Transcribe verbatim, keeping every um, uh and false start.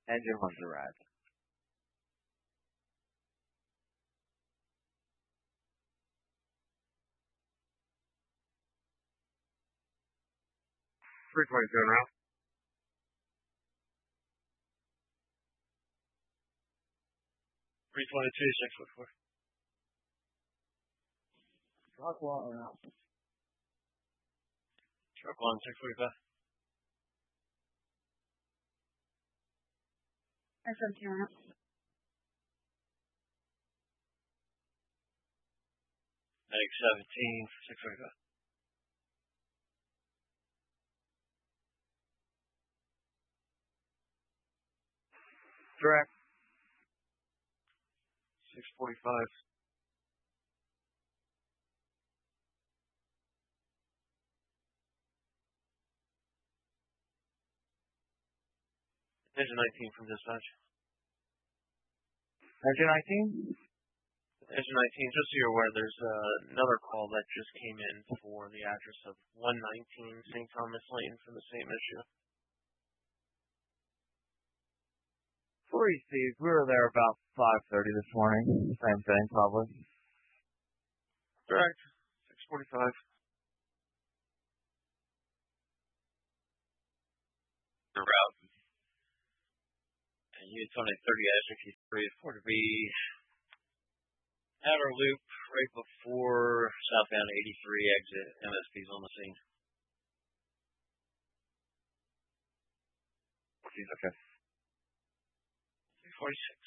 Engine one's a rat. three twenty-two now. three twenty-two, six foot four. Truck one out. Truck one, six forty-five. S M T one out. Medic seventeen, six forty-five. Direct. six forty-five. Engine nineteen from dispatch. Engine nineteen? Engine nineteen, just so you're aware, there's uh, another call that just came in for the address of one nineteen Saint Thomas Lane for the same issue. For Steve, we were there about five thirty this morning. Same thing, probably. Direct, six forty-five. The route. And you twenty thirty dash fifty-three, four to be outer loop right before southbound eighty-three exit. M S P's on the scene. Okay. forty-six.